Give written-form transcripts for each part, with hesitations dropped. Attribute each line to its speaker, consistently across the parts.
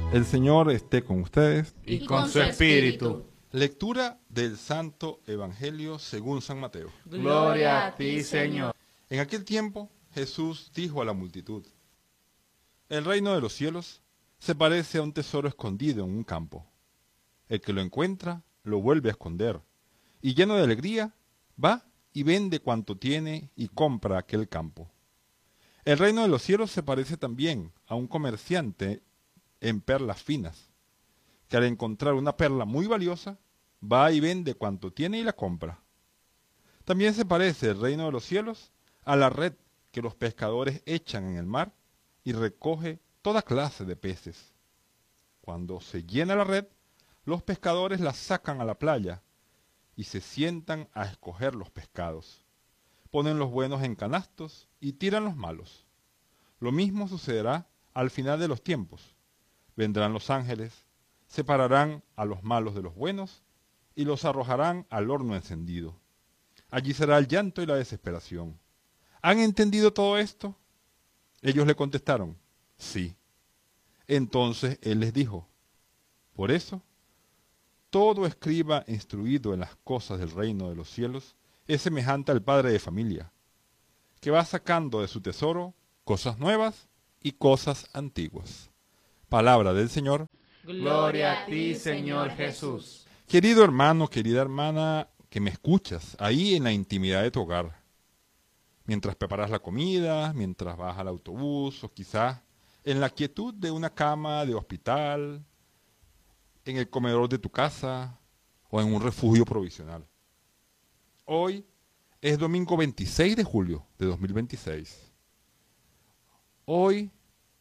Speaker 1: El Señor esté con ustedes.
Speaker 2: Y con su espíritu.
Speaker 1: Lectura del Santo Evangelio según San Mateo.
Speaker 2: Gloria a ti, Señor.
Speaker 1: En aquel tiempo Jesús dijo a la multitud: el reino de los cielos se parece a un tesoro escondido en un campo. El que lo encuentra lo vuelve a esconder, y lleno de alegría va y vende cuanto tiene y compra aquel campo. El reino de los cielos se parece también a un comerciante en perlas finas, que al encontrar una perla muy valiosa, va y vende cuanto tiene y la compra. También se parece el reino de los cielos a la red que los pescadores echan en el mar y recoge toda clase de peces. Cuando se llena la red, los pescadores la sacan a la playa y se sientan a escoger los pescados. Ponen los buenos en canastos y tiran los malos. Lo mismo sucederá al final de los tiempos. Vendrán los ángeles, separarán a los malos de los buenos y los arrojarán al horno encendido. Allí será el llanto y la desesperación. ¿Han entendido todo esto? Ellos le contestaron: sí. Entonces él les dijo: por eso, todo escriba instruido en las cosas del reino de los cielos es semejante al padre de familia, que va sacando de su tesoro cosas nuevas y cosas antiguas. Palabra del Señor.
Speaker 2: Gloria a ti, Señor Jesús.
Speaker 1: Querido hermano, querida hermana, que me escuchas ahí en la intimidad de tu hogar, mientras preparas la comida, mientras vas al autobús o quizás en la quietud de una cama de hospital, en el comedor de tu casa o en un refugio provisional. Hoy es domingo 26 de julio de 2026. Hoy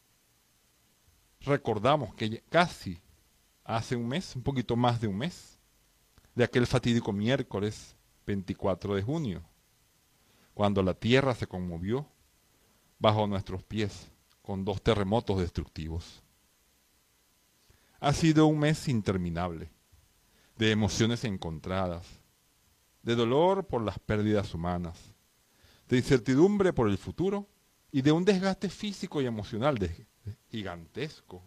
Speaker 1: recordamos que casi hace un mes, un poquito más de un mes, de aquel fatídico miércoles 24 de junio, cuando la tierra se conmovió bajo nuestros pies con 2 terremotos destructivos. Ha sido un mes interminable, de emociones encontradas, de dolor por las pérdidas humanas, de incertidumbre por el futuro y de un desgaste físico y emocional gigantesco.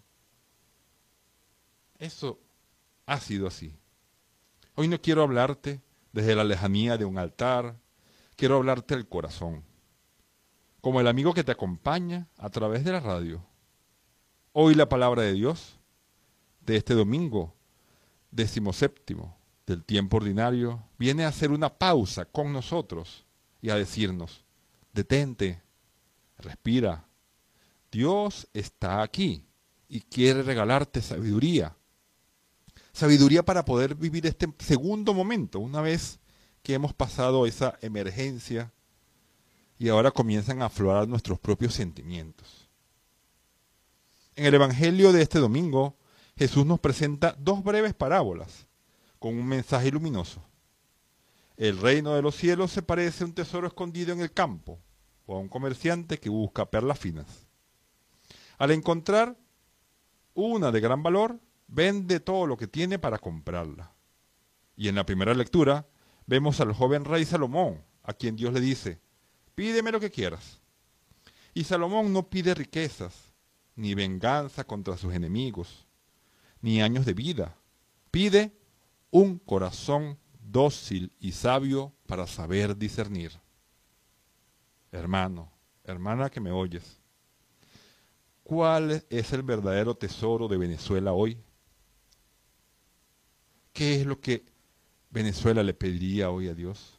Speaker 1: Eso ha sido así. Hoy no quiero hablarte desde la lejanía de un altar, quiero hablarte del corazón, como el amigo que te acompaña a través de la radio. Hoy la palabra de Dios de este domingo 17 del tiempo ordinario viene a hacer una pausa con nosotros y a decirnos: detente, respira. Dios está aquí y quiere regalarte sabiduría. Sabiduría para poder vivir este segundo momento, una vez que hemos pasado esa emergencia y ahora comienzan a aflorar nuestros propios sentimientos. En el Evangelio de este domingo, Jesús nos presenta 2 breves parábolas con un mensaje luminoso. El reino de los cielos se parece a un tesoro escondido en el campo o a un comerciante que busca perlas finas. Al encontrar una de gran valor, vende todo lo que tiene para comprarla. Y en la primera lectura vemos al joven rey Salomón, a quien Dios le dice: pídeme lo que quieras. Y Salomón no pide riquezas, ni venganza contra sus enemigos, ni años de vida. Pide un corazón dócil y sabio para saber discernir. Hermano, hermana que me oyes, ¿cuál es el verdadero tesoro de Venezuela hoy? ¿Qué es lo que Venezuela le pediría hoy a Dios?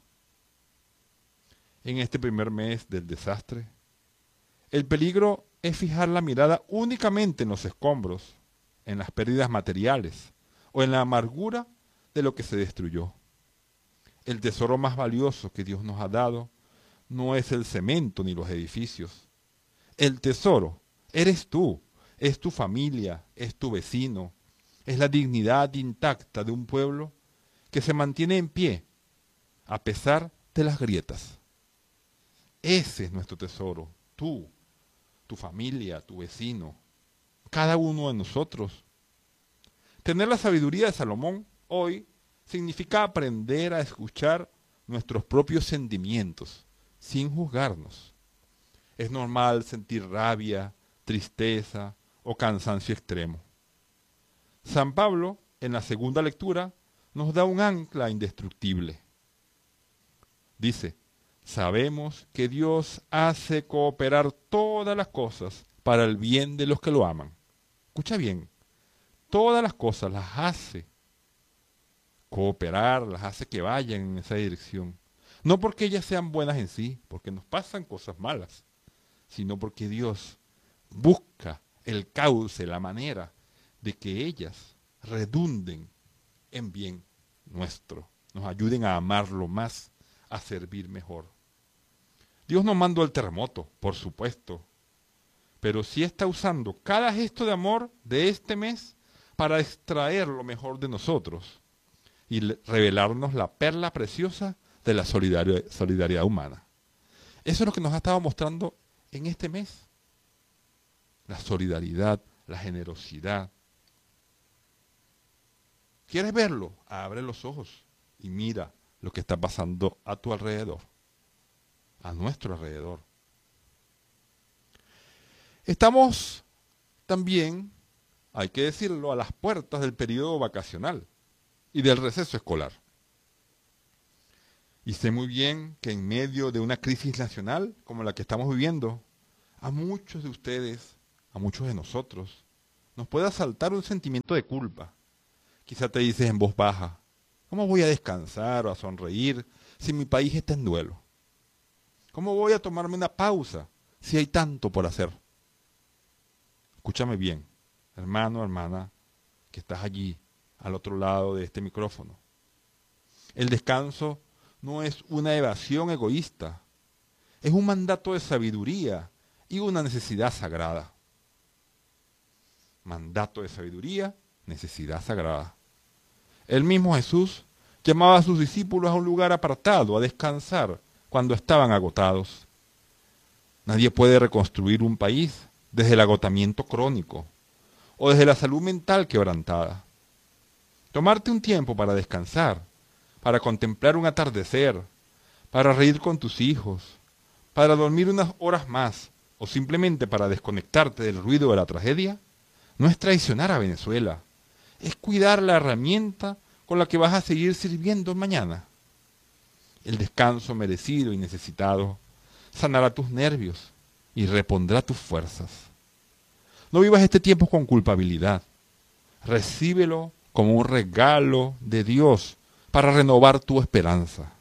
Speaker 1: En este primer mes del desastre, el peligro es fijar la mirada únicamente en los escombros, en las pérdidas materiales o en la amargura de lo que se destruyó. El tesoro más valioso que Dios nos ha dado no es el cemento ni los edificios. El tesoro eres tú, es tu familia, es tu vecino, es la dignidad intacta de un pueblo que se mantiene en pie a pesar de las grietas. Ese es nuestro tesoro, tú, tu familia, tu vecino, cada uno de nosotros. Tener la sabiduría de Salomón hoy significa aprender a escuchar nuestros propios sentimientos sin juzgarnos. Es normal sentir rabia, tristeza o cansancio extremo. San Pablo, en la segunda lectura, nos da un ancla indestructible. Dice, sabemos que Dios hace cooperar todas las cosas para el bien de los que lo aman. Escucha bien, todas las cosas las hace cooperar, las hace que vayan en esa dirección. No porque ellas sean buenas en sí, porque nos pasan cosas malas, sino porque Dios busca el cauce, la manera de que ellas redunden en bien nuestro, nos ayuden a amarlo más, a servir mejor. Dios no mandó el terremoto, por supuesto, pero sí está usando cada gesto de amor de este mes para extraer lo mejor de nosotros y revelarnos la perla preciosa de la solidaridad humana. Eso es lo que nos ha estado mostrando en este mes. La solidaridad, la generosidad. ¿Quieres verlo? Abre los ojos y mira lo que está pasando a tu alrededor, a nuestro alrededor. Estamos también, hay que decirlo, a las puertas del periodo vacacional y del receso escolar. Y sé muy bien que en medio de una crisis nacional como la que estamos viviendo, a muchos de ustedes, a muchos de nosotros, nos puede asaltar un sentimiento de culpa. Quizá te dices en voz baja, ¿cómo voy a descansar o a sonreír si mi país está en duelo? ¿Cómo voy a tomarme una pausa si hay tanto por hacer? Escúchame bien, hermano, hermana, que estás allí, al otro lado de este micrófono. El descanso no es una evasión egoísta, es un mandato de sabiduría y una necesidad sagrada. Mandato de sabiduría, necesidad sagrada. El mismo Jesús llamaba a sus discípulos a un lugar apartado, a descansar, cuando estaban agotados. Nadie puede reconstruir un país desde el agotamiento crónico o desde la salud mental quebrantada. Tomarte un tiempo para descansar, para contemplar un atardecer, para reír con tus hijos, para dormir unas horas más o simplemente para desconectarte del ruido de la tragedia, no es traicionar a Venezuela, es cuidar la herramienta con la que vas a seguir sirviendo mañana. El descanso merecido y necesitado sanará tus nervios y repondrá tus fuerzas. No vivas este tiempo con culpabilidad. Recíbelo como un regalo de Dios para renovar tu esperanza.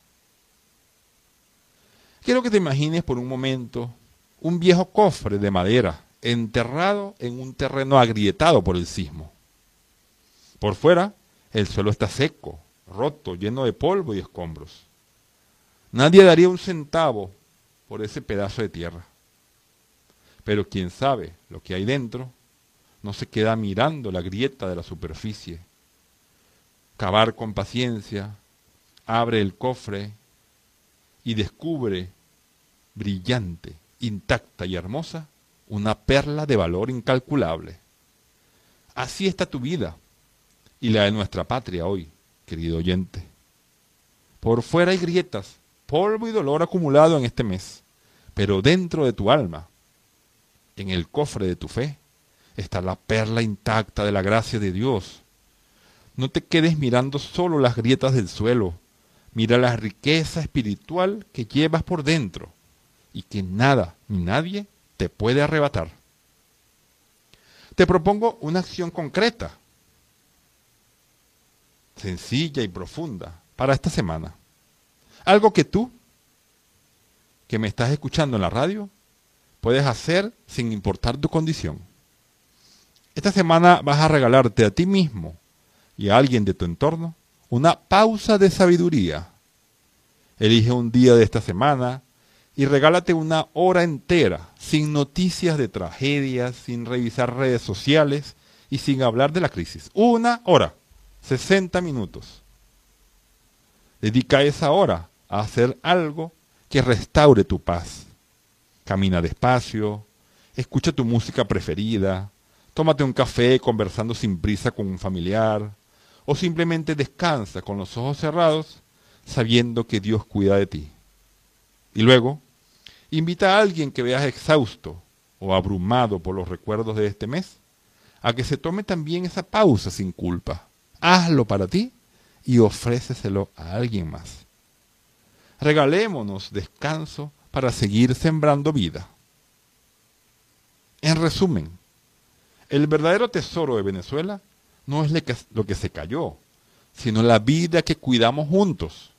Speaker 1: Quiero que te imagines por un momento un viejo cofre de madera enterrado en un terreno agrietado por el sismo. Por fuera, el suelo está seco, roto, lleno de polvo y escombros. Nadie daría un centavo por ese pedazo de tierra. Pero quien sabe lo que hay dentro, no se queda mirando la grieta de la superficie. Cavar con paciencia, abre el cofre y descubre, brillante, intacta y hermosa, una perla de valor incalculable. Así está tu vida y la de nuestra patria hoy, querido oyente. Por fuera hay grietas, polvo y dolor acumulado en este mes, pero dentro de tu alma, en el cofre de tu fe, está la perla intacta de la gracia de Dios. No te quedes mirando solo las grietas del suelo, mira la riqueza espiritual que llevas por dentro y que nada ni nadie te puede arrebatar. Te propongo una acción concreta, sencilla y profunda, para esta semana. Algo que tú, que me estás escuchando en la radio, puedes hacer sin importar tu condición. Esta semana vas a regalarte a ti mismo y a alguien de tu entorno una pausa de sabiduría. Elige un día de esta semana y regálate una hora entera, sin noticias de tragedias, sin revisar redes sociales y sin hablar de la crisis. Una hora, 60 minutos. Dedica esa hora a hacer algo que restaure tu paz. Camina despacio, escucha tu música preferida, tómate un café conversando sin prisa con un familiar, o simplemente descansa con los ojos cerrados, sabiendo que Dios cuida de ti. Y luego, invita a alguien que veas exhausto o abrumado por los recuerdos de este mes a que se tome también esa pausa sin culpa. Hazlo para ti y ofréceselo a alguien más. Regalémonos descanso para seguir sembrando vida. En resumen, el verdadero tesoro de Venezuela no es lo que se cayó, sino la vida que cuidamos juntos,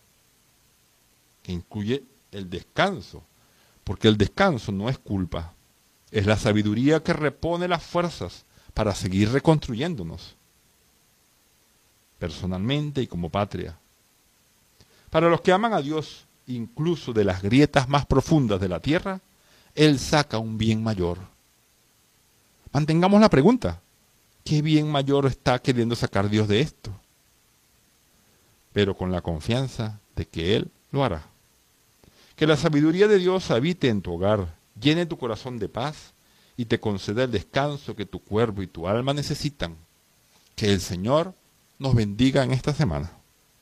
Speaker 1: que incluye el descanso, porque el descanso no es culpa, es la sabiduría que repone las fuerzas para seguir reconstruyéndonos, personalmente y como patria. Para los que aman a Dios, incluso de las grietas más profundas de la tierra, Él saca un bien mayor. Mantengamos la pregunta, ¿qué bien mayor está queriendo sacar Dios de esto? Pero con la confianza de que Él lo hará. Que la sabiduría de Dios habite en tu hogar, llene tu corazón de paz y te conceda el descanso que tu cuerpo y tu alma necesitan. Que el Señor nos bendiga en esta semana.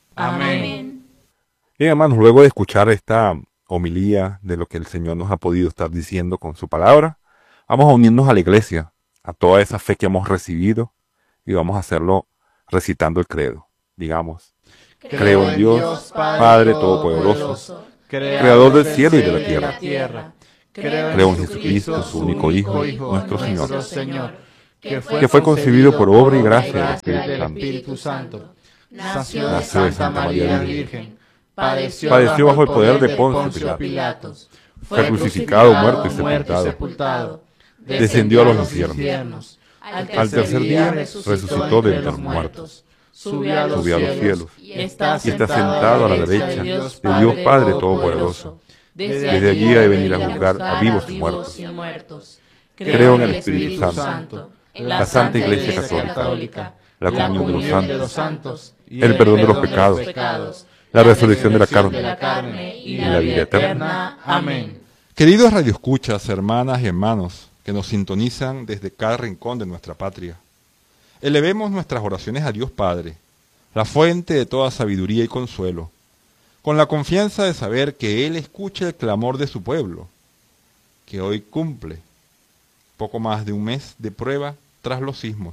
Speaker 2: Amén.
Speaker 3: Bien, hermanos, luego de escuchar esta homilía de lo que el Señor nos ha podido estar diciendo con su palabra, vamos a unirnos a la iglesia, a toda esa fe que hemos recibido, y vamos a hacerlo recitando el credo. Digamos, creo en Dios, Padre Todopoderoso, Creador del cielo y de la tierra. Creo en Jesucristo, su único Hijo, nuestro Señor,
Speaker 2: que
Speaker 3: fue concebido por obra y gracia
Speaker 2: del
Speaker 3: del
Speaker 2: Espíritu Santo. Nació
Speaker 3: Nació
Speaker 2: de
Speaker 3: de
Speaker 2: Santa
Speaker 3: Santa
Speaker 2: María
Speaker 3: María
Speaker 2: Virgen.
Speaker 3: Padeció bajo el poder de Poncio
Speaker 2: Pilatos.
Speaker 3: Fue crucificado, muerto y
Speaker 2: sepultado.
Speaker 3: Descendió a los infiernos.
Speaker 2: Al tercer día resucitó de entre los muertos. Subió a los cielos y está sentado a la derecha de Dios Padre Todopoderoso.
Speaker 3: Desde allí ha de venir a juzgar a vivos y muertos.
Speaker 2: Creo en el Espíritu Santo, en la Santa Iglesia Católica, la comunión de los santos,
Speaker 3: el perdón de los pecados, la resurrección de la
Speaker 2: carne y la vida eterna. Amén.
Speaker 1: Queridos radioescuchas, hermanas y hermanos que nos sintonizan desde cada rincón de nuestra patria, elevemos nuestras oraciones a Dios Padre, la fuente de toda sabiduría y consuelo, con la confianza de saber que Él escucha el clamor de su pueblo, que hoy cumple poco más de un mes de prueba tras los sismos.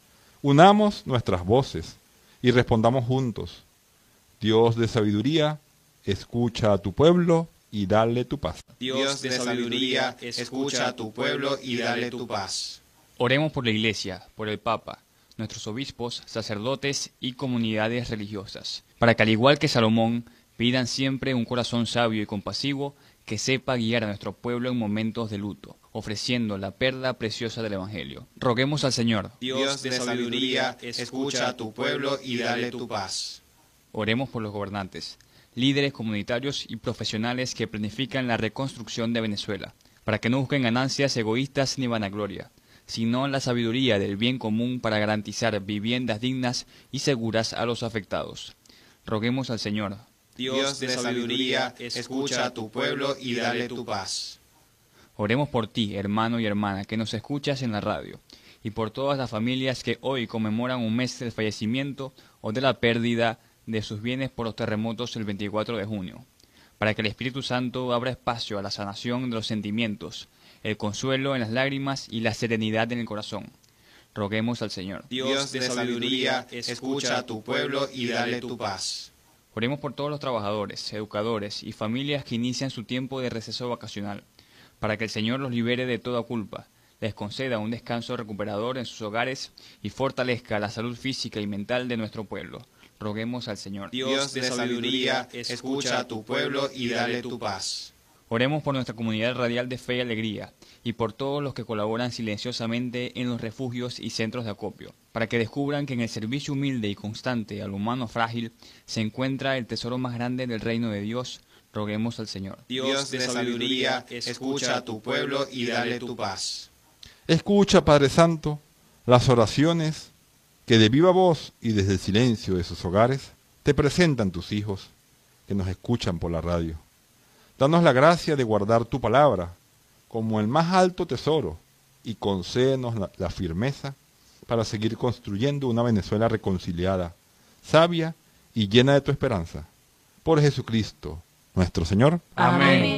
Speaker 1: Unamos nuestras voces y respondamos juntos: Dios de sabiduría, escucha a tu pueblo y dale tu paz.
Speaker 4: Dios de sabiduría, escucha a tu pueblo y dale tu paz.
Speaker 5: Oremos por la Iglesia, por el Papa, nuestros obispos, sacerdotes y comunidades religiosas, para que al igual que Salomón, pidan siempre un corazón sabio y compasivo que sepa guiar a nuestro pueblo en momentos de luto, ofreciendo la perla preciosa del Evangelio. Roguemos al Señor.
Speaker 4: Dios de sabiduría, escucha a tu pueblo y dale tu paz.
Speaker 5: Oremos por los gobernantes, líderes comunitarios y profesionales que planifican la reconstrucción de Venezuela, para que no busquen ganancias egoístas ni vanagloria, sino la sabiduría del bien común para garantizar viviendas dignas y seguras a los afectados. Roguemos al Señor.
Speaker 4: Dios de sabiduría, escucha a tu pueblo y dale tu paz.
Speaker 5: Oremos por ti, hermano y hermana, que nos escuchas en la radio, y por todas las familias que hoy conmemoran un mes del fallecimiento o de la pérdida de sus bienes por los terremotos el 24 de junio, para que el Espíritu Santo abra espacio a la sanación de los sentimientos, el consuelo en las lágrimas y la serenidad en el corazón. Roguemos al Señor.
Speaker 4: Dios de sabiduría, escucha a tu pueblo y dale tu paz.
Speaker 5: Oremos por todos los trabajadores, educadores y familias que inician su tiempo de receso vacacional, para que el Señor los libere de toda culpa, les conceda un descanso recuperador en sus hogares y fortalezca la salud física y mental de nuestro pueblo. Roguemos al Señor.
Speaker 4: Dios de sabiduría, escucha a tu pueblo y dale tu paz.
Speaker 5: Oremos por nuestra comunidad radial de fe y alegría, y por todos los que colaboran silenciosamente en los refugios y centros de acopio, para que descubran que en el servicio humilde y constante al humano frágil se encuentra el tesoro más grande del reino de Dios. Roguemos al Señor.
Speaker 4: Dios de sabiduría, escucha a tu pueblo y dale tu paz.
Speaker 1: Escucha, Padre Santo, las oraciones que de viva voz y desde el silencio de sus hogares te presentan tus hijos, que nos escuchan por la radio. Danos la gracia de guardar tu palabra como el más alto tesoro y concédenos la firmeza para seguir construyendo una Venezuela reconciliada, sabia y llena de tu esperanza. Por Jesucristo, nuestro Señor.
Speaker 2: Amén.